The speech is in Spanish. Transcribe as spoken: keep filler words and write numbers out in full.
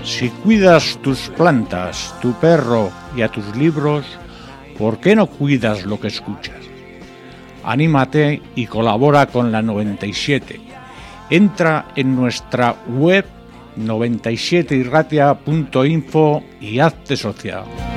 Si cuidas tus plantas, tu perro y a tus libros, ¿por qué no cuidas lo que escuchas? Anímate y colabora con la noventa y siete. Entra en nuestra web noventa y siete irratia punto info y hazte socia.